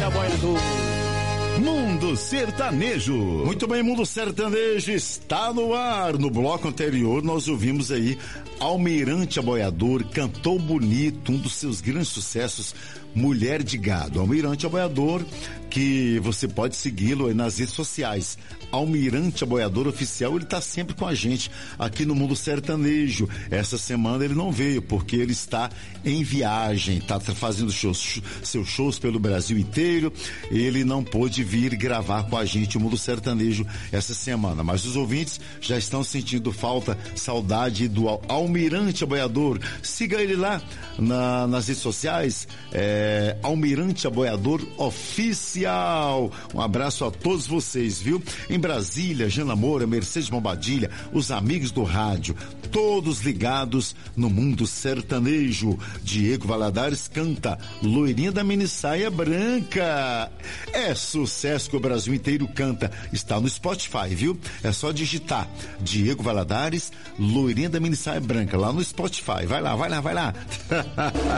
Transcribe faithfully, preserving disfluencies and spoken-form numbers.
Aboiador. Mundo Sertanejo. Muito bem, Mundo Sertanejo está no ar. No bloco anterior nós ouvimos aí Almirante Aboiador, cantou bonito, um dos seus grandes sucessos, Mulher de Gado. Almirante Aboiador, que você pode segui-lo aí nas redes sociais. Almirante Aboiador Oficial, ele está sempre com a gente aqui no Mundo Sertanejo. Essa semana ele não veio porque ele está em viagem, está fazendo shows, seus shows pelo Brasil inteiro. Ele não pôde vir gravar com a gente o Mundo Sertanejo essa semana, mas os ouvintes já estão sentindo falta, saudade do Almirante Aboiador. Siga ele lá na, nas redes sociais, é, Almirante Aboiador Oficial. Um abraço a todos vocês, viu? Em Brasília, Jana Moura, Mercedes Bombadilha, os amigos do rádio, todos ligados no Mundo Sertanejo. Diego Valadares canta Loirinha da Minissaia Branca. É sucesso que o Brasil inteiro canta. Está no Spotify, viu? É só digitar Diego Valadares, Loirinha da Minissaia Branca, lá no Spotify. Vai lá, vai lá, vai lá.